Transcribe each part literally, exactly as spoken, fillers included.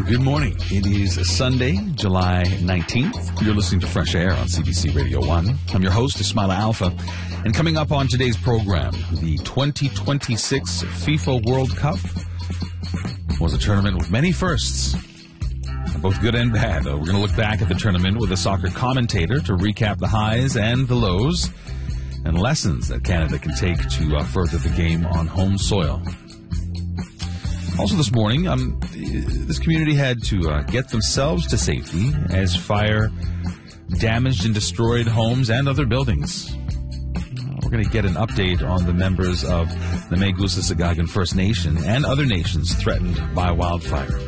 Good morning. It is Sunday, July nineteenth. You're listening to Fresh Air on C B C Radio one. I'm your host, Ismaila Alfa. And coming up on today's program, the twenty twenty-six FIFA World Cup was a tournament with many firsts, both good and bad. We're going to look back at the tournament with a soccer commentator to recap the highs and the lows and lessons that Canada can take to uh, further the game on home soil. Also this morning, um, this community had to uh, get themselves to safety as fire damaged and destroyed homes and other buildings. We're going to get an update on the members of the Megusa-Sagagan First Nation and other nations threatened by wildfire.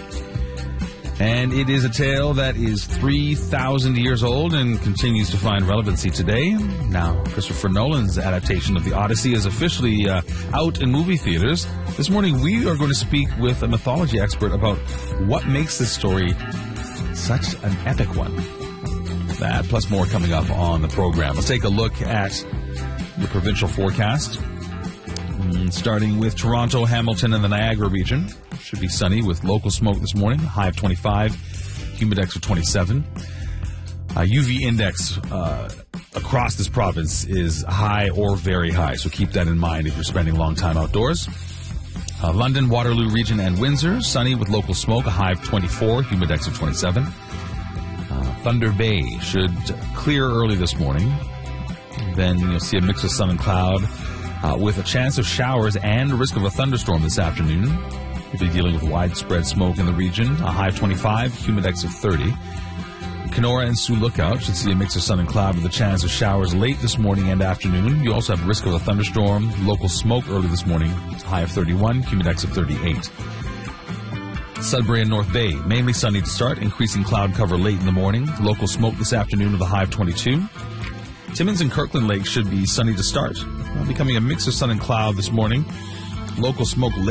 And it is a tale that is three thousand years old and continues to find relevancy today. Now, Christopher Nolan's adaptation of The Odyssey is officially uh, out in movie theaters. This morning, we are going to speak with a mythology expert about what makes this story such an epic one. That, plus more coming up on the program. Let's take a look at the provincial forecast. Starting with Toronto, Hamilton, and the Niagara region. Should be sunny with local smoke this morning. High of twenty-five, humidex of twenty-seven. Uh, U V index uh, across this province is high or very high, so keep that in mind if you're spending a long time outdoors. Uh, London, Waterloo region, and Windsor, sunny with local smoke. A high of twenty-four, humidex of twenty-seven. Uh, Thunder Bay should clear early this morning. Then you'll see a mix of sun and cloud. Uh, with a chance of showers and a risk of a thunderstorm this afternoon. We'll be dealing with widespread smoke in the region. A high of twenty-five, humidex of thirty. Kenora and Sioux Lookout should see a mix of sun and cloud with a chance of showers late this morning and afternoon. You also have a risk of a thunderstorm. Local smoke early this morning. High of thirty-one, humidex of thirty-eight. Sudbury and North Bay, mainly sunny to start, increasing cloud cover late in the morning. Local smoke this afternoon with a high of twenty-two. Timmins and Kirkland Lake should be sunny to start, becoming a mix of sun and cloud this morning. Local smoke late.